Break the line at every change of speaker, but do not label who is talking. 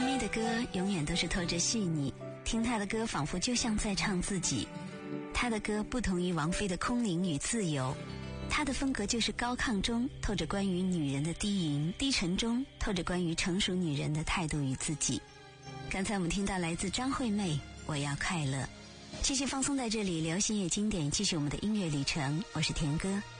咪的歌永远都是透着细腻，听她的歌仿佛就像在唱自己。她的歌不同于王菲的空灵与自由，她的风格就是高亢中透着关于女人的低吟，低沉中透着关于成熟女人的态度与自己。刚才我们听到来自张惠妹《我要快乐》，继续放松在这里，流行也经典，继续我们的音乐旅程。我是田歌。